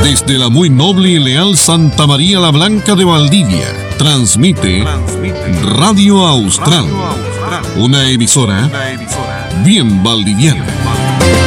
Desde la muy noble y leal Santa María la Blanca de Valdivia, transmite Radio Austral, una emisora bien valdiviana.